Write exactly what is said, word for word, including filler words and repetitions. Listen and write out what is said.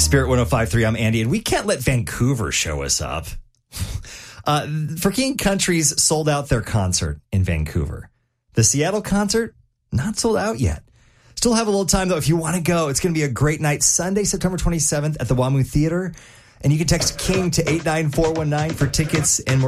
Spirit one oh five point three, I'm Andy, and we can't let Vancouver show us up. Uh, For King Country's sold out their concert in Vancouver. The Seattle concert, not sold out yet. Still have a little time, though, if you want to go. It's going to be a great night, Sunday, September twenty-seventh at the WAMU Theater. And you can text KING to eight nine four one nine for tickets and more.